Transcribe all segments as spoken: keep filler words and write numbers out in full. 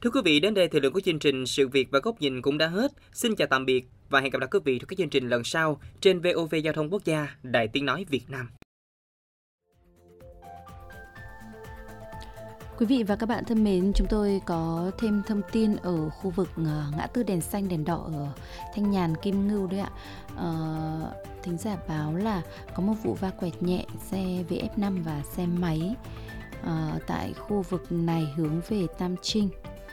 Thưa quý vị, đến đây thời lượng của chương trình Sự việc và góc nhìn cũng đã hết. Xin chào tạm biệt và hẹn gặp lại quý vị trong các chương trình lần sau trên vê o vê Giao thông Quốc gia, Đài Tiếng nói Việt Nam. Quý vị và các bạn thân mến, chúng tôi có thêm thông tin ở khu vực ngã tư đèn xanh đèn đỏ ở Thanh Nhàn Kim Ngưu đấy ạ. Ờ, thính giả báo là có một vụ va quẹt nhẹ xe vê ép năm và xe máy ờ, tại khu vực này hướng về Tam Trinh.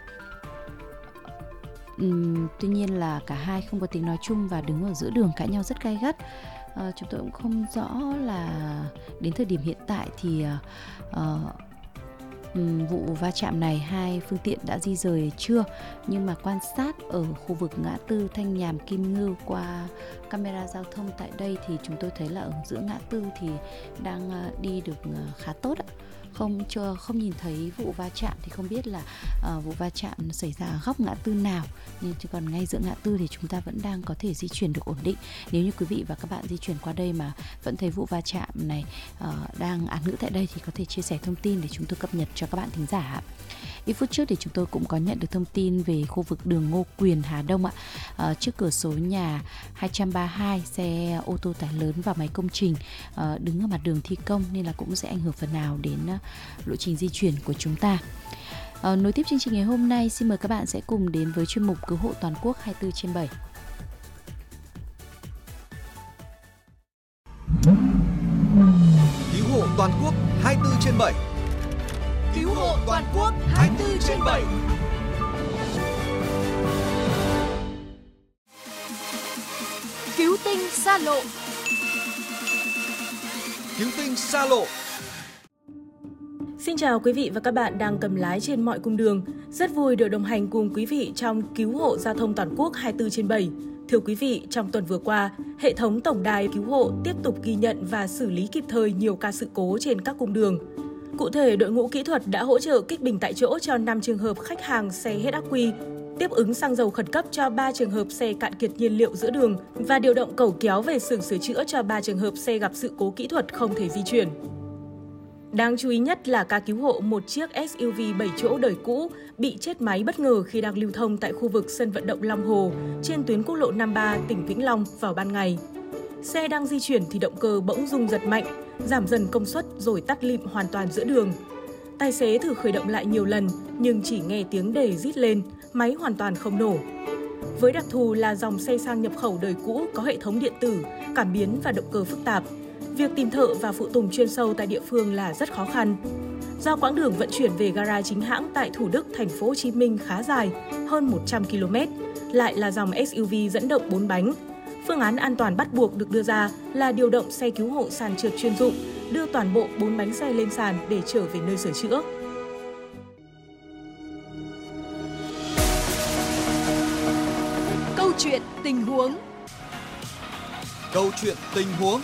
Uhm, tuy nhiên là cả hai không có tiếng nói chung và đứng ở giữa đường cãi nhau rất gay gắt. À, chúng tôi cũng không rõ là đến thời điểm hiện tại thì uh, um, vụ va chạm này hai phương tiện đã di rời chưa, nhưng mà quan sát ở khu vực ngã tư Thanh Nhàn Kim Ngưu qua camera giao thông tại đây thì chúng tôi thấy là ở giữa ngã tư thì đang uh, đi được uh, khá tốt ạ. Không cho không nhìn thấy vụ va chạm thì không biết là uh, vụ va chạm xảy ra ở góc ngã tư nào, nhưng chỉ còn ngay giữa ngã tư thì chúng ta vẫn đang có thể di chuyển được ổn định. Nếu như quý vị và các bạn di chuyển qua đây mà vẫn thấy vụ va chạm này uh, đang án ngữ tại đây thì có thể chia sẻ thông tin để chúng tôi cập nhật cho các bạn thính giả. Ít phút trước thì chúng tôi cũng có nhận được thông tin về khu vực đường Ngô Quyền, Hà Đông ạ. À, trước cửa số nhà hai trăm ba mươi hai, xe ô tô tải lớn và máy công trình à, đứng ở mặt đường thi công nên là cũng sẽ ảnh hưởng phần nào đến à, lộ trình di chuyển của chúng ta. À, nối tiếp chương trình ngày hôm nay, xin mời các bạn sẽ cùng đến với chuyên mục Cứu hộ toàn quốc hai mươi bốn trên bảy. Cứu hộ toàn quốc hai mươi bốn trên bảy. Cứu hộ toàn quốc hai mươi bốn trên bảy. Cứu tinh xa lộ. Cứu tinh xa lộ. Xin chào quý vị và các bạn đang cầm lái trên mọi cung đường. Rất vui được đồng hành cùng quý vị trong Cứu hộ giao thông toàn quốc hai mươi bốn trên bảy. Thưa quý vị, trong tuần vừa qua, hệ thống tổng đài cứu hộ tiếp tục ghi nhận và xử lý kịp thời nhiều ca sự cố trên các cung đường. Cụ thể, đội ngũ kỹ thuật đã hỗ trợ kích bình tại chỗ cho năm trường hợp khách hàng xe hết ắc quy, tiếp ứng xăng dầu khẩn cấp cho ba trường hợp xe cạn kiệt nhiên liệu giữa đường và điều động cẩu kéo về xưởng sửa chữa cho ba trường hợp xe gặp sự cố kỹ thuật không thể di chuyển. Đáng chú ý nhất là ca cứu hộ một chiếc ét u vê bảy chỗ đời cũ bị chết máy bất ngờ khi đang lưu thông tại khu vực sân vận động Long Hồ trên tuyến quốc lộ năm mươi ba tỉnh Vĩnh Long vào ban ngày. Xe đang di chuyển thì động cơ bỗng rung giật mạnh, giảm dần công suất rồi tắt lịm hoàn toàn giữa đường. Tài xế thử khởi động lại nhiều lần nhưng chỉ nghe tiếng đề rít lên, máy hoàn toàn không nổ. Với đặc thù là dòng xe xăng nhập khẩu đời cũ có hệ thống điện tử, cảm biến và động cơ phức tạp, việc tìm thợ và phụ tùng chuyên sâu tại địa phương là rất khó khăn. Do quãng đường vận chuyển về gara chính hãng tại Thủ Đức, thành phố Hồ Chí Minh khá dài, hơn một trăm ki lô mét, lại là dòng ét u vê dẫn động bốn bánh. Phương án an toàn bắt buộc được đưa ra là điều động xe cứu hộ sàn trượt chuyên dụng, đưa toàn bộ bốn bánh xe lên sàn để trở về nơi sửa chữa. Câu chuyện tình huống. Câu chuyện tình huống.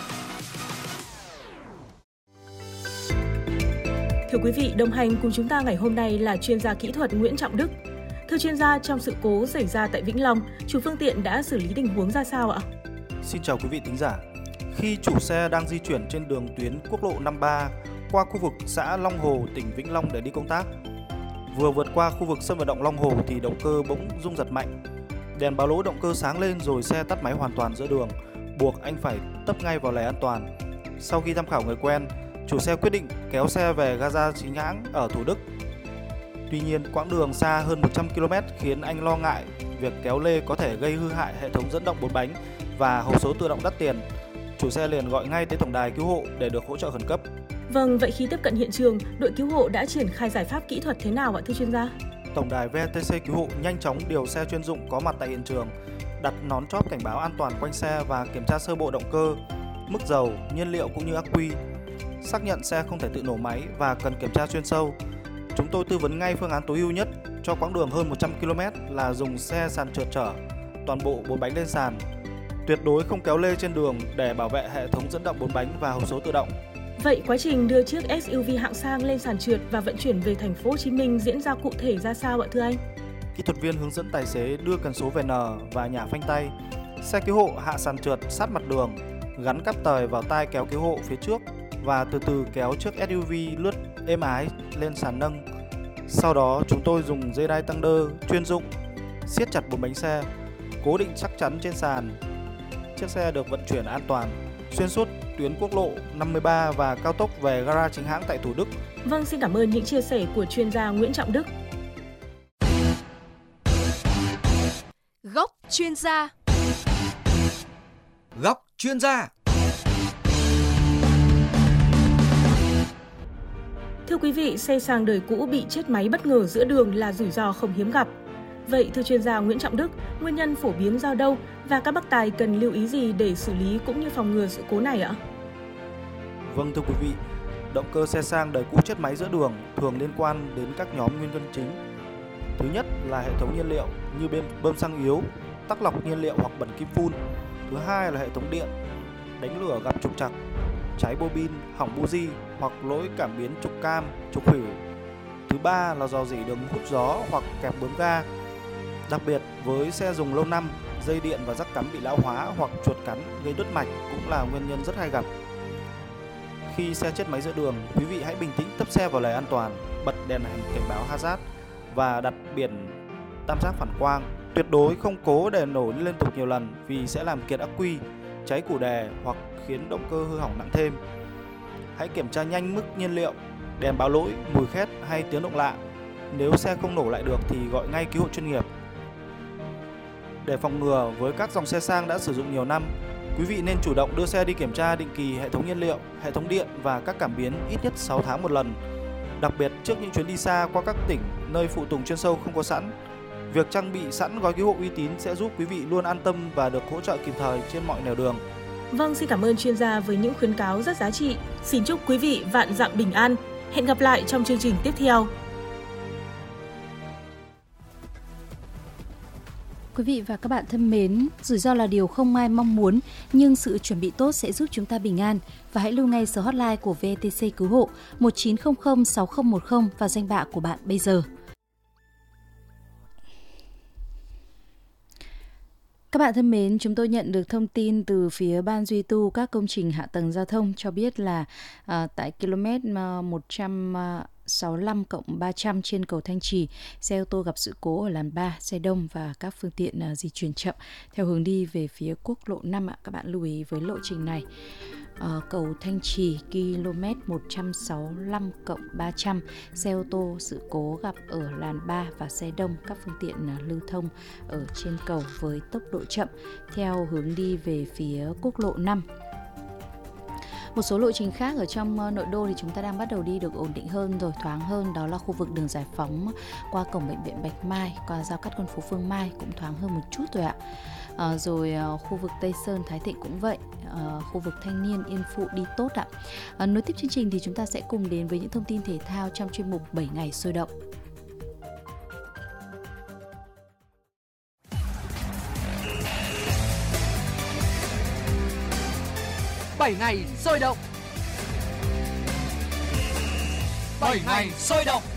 Thưa quý vị, đồng hành cùng chúng ta ngày hôm nay là chuyên gia kỹ thuật Nguyễn Trọng Đức. Thưa chuyên gia, trong sự cố xảy ra tại Vĩnh Long, chủ phương tiện đã xử lý tình huống ra sao ạ? Xin chào quý vị thính giả. Khi chủ xe đang di chuyển trên đường tuyến quốc lộ năm mươi ba qua khu vực xã Long Hồ, tỉnh Vĩnh Long để đi công tác, vừa vượt qua khu vực sân vận động Long Hồ thì động cơ bỗng rung giật mạnh. Đèn báo lỗi động cơ sáng lên rồi xe tắt máy hoàn toàn giữa đường, buộc anh phải tấp ngay vào lề an toàn. Sau khi tham khảo người quen, chủ xe quyết định kéo xe về gara chính hãng ở Thủ Đức. Tuy nhiên, quãng đường xa hơn một trăm ki lô mét khiến anh lo ngại việc kéo lê có thể gây hư hại hệ thống dẫn động bốn bánh và hộp số tự động đắt tiền. Chủ xe liền gọi ngay tới tổng đài cứu hộ để được hỗ trợ khẩn cấp. Vâng, vậy khi tiếp cận hiện trường, đội cứu hộ đã triển khai giải pháp kỹ thuật thế nào ạ thưa chuyên gia? Tổng đài vê tê xê cứu hộ nhanh chóng điều xe chuyên dụng có mặt tại hiện trường, đặt nón chóp cảnh báo an toàn quanh xe và kiểm tra sơ bộ động cơ, mức dầu, nhiên liệu cũng như ắc quy. Xác nhận xe không thể tự nổ máy và cần kiểm tra chuyên sâu. Chúng tôi tư vấn ngay phương án tối ưu nhất cho quãng đường hơn một trăm ki lô mét là dùng xe sàn trượt chở, toàn bộ bốn bánh lên sàn. Tuyệt đối không kéo lê trên đường để bảo vệ hệ thống dẫn động bốn bánh và hộp số tự động. Vậy quá trình đưa chiếc ét u vê hạng sang lên sàn trượt và vận chuyển về thành phố Hồ Chí Minh diễn ra cụ thể ra sao ạ thưa anh? Kỹ thuật viên hướng dẫn tài xế đưa cần số vê en và nhả phanh tay. Xe cứu hộ hạ sàn trượt sát mặt đường, gắn cáp tời vào tai kéo cứu hộ phía trước và từ từ kéo chiếc ét u vê lướt êm ái lên sàn nâng. Sau đó chúng tôi dùng dây đai tăng đơ chuyên dụng siết chặt bốn bánh xe, cố định chắc chắn trên sàn. Chiếc xe được vận chuyển an toàn xuyên suốt tuyến quốc lộ năm mươi ba và cao tốc về gara chính hãng tại Thủ Đức. Vâng, xin cảm ơn những chia sẻ của chuyên gia Nguyễn Trọng Đức. Góc chuyên gia. Góc chuyên gia. Thưa quý vị, xe sang đời cũ bị chết máy bất ngờ giữa đường là rủi ro không hiếm gặp. Vậy thưa chuyên gia Nguyễn Trọng Đức, nguyên nhân phổ biến do đâu và các bác tài cần lưu ý gì để xử lý cũng như phòng ngừa sự cố này ạ? Vâng thưa quý vị, động cơ xe sang đời cũ chết máy giữa đường thường liên quan đến các nhóm nguyên nhân chính. Thứ nhất là hệ thống nhiên liệu như bên bơm xăng yếu, tắc lọc nhiên liệu hoặc bẩn kim phun. Thứ hai là hệ thống điện, đánh lửa gặp trục trặc, cháy bô bin, hỏng buji hoặc lỗi cảm biến trục cam, trục khử. Thứ ba là rò rỉ đường hút gió hoặc kẹp bướm ga. Đặc biệt với xe dùng lâu năm, dây điện và rắc cắm bị lão hóa hoặc chuột cắn gây đứt mạch cũng là nguyên nhân rất hay gặp. Khi xe chết máy giữa đường, quý vị hãy bình tĩnh tấp xe vào lề an toàn, bật đèn hành cảnh báo hazard và đặt biển tam giác phản quang. Tuyệt đối không cố để nổ liên tục nhiều lần vì sẽ làm kiệt ắc quy, cháy củ đề hoặc khiến động cơ hư hỏng nặng thêm. Hãy kiểm tra nhanh mức nhiên liệu, đèn báo lỗi, mùi khét hay tiếng động lạ. Nếu xe không nổ lại được thì gọi ngay cứu hộ chuyên nghiệp. Để phòng ngừa với các dòng xe sang đã sử dụng nhiều năm, quý vị nên chủ động đưa xe đi kiểm tra định kỳ hệ thống nhiên liệu, hệ thống điện và các cảm biến ít nhất sáu tháng một lần. Đặc biệt trước những chuyến đi xa qua các tỉnh nơi phụ tùng chuyên sâu không có sẵn, việc trang bị sẵn gói cứu hộ uy tín sẽ giúp quý vị luôn an tâm và được hỗ trợ kịp thời trên mọi nẻo đường. Vâng, xin cảm ơn chuyên gia với những khuyến cáo rất giá trị. Xin chúc quý vị vạn dặm bình an. Hẹn gặp lại trong chương trình tiếp theo. Quý vị và các bạn thân mến, rủi ro là điều không ai mong muốn, nhưng sự chuẩn bị tốt sẽ giúp chúng ta bình an. Và hãy lưu ngay số hotline của vê tê xê Cứu hộ một chín không không sáu không một không vào danh bạ của bạn bây giờ. Các bạn thân mến, chúng tôi nhận được thông tin từ phía Ban duy tu các công trình hạ tầng giao thông cho biết là à, tại km một trăm sáu mươi lăm cộng ba trăm trên cầu Thanh Trì, xe ô tô gặp sự cố ở làn ba, xe đông và các phương tiện à, di chuyển chậm theo hướng đi về phía quốc lộ năm ạ. Các bạn lưu ý với lộ trình này. À, cầu Thanh Trì km một trăm sáu mươi lăm cộng ba trăm, xe ô tô sự cố gặp ở làn ba và xe đông, các phương tiện à, lưu thông ở trên cầu với tốc độ chậm theo hướng đi về phía quốc lộ năm. Một số lộ trình khác ở trong nội đô thì chúng ta đang bắt đầu đi được ổn định hơn rồi, thoáng hơn. Đó là khu vực đường Giải Phóng qua cổng bệnh viện Bạch Mai, qua giao cắt con phố Phương Mai cũng thoáng hơn một chút rồi ạ. À, rồi à, khu vực Tây Sơn, Thái Thịnh cũng vậy, à, khu vực Thanh Niên, Yên Phụ đi tốt ạ. À, nối tiếp chương trình thì chúng ta sẽ cùng đến với những thông tin thể thao trong chuyên mục bảy ngày sôi động. bảy ngày sôi động. bảy ngày sôi động.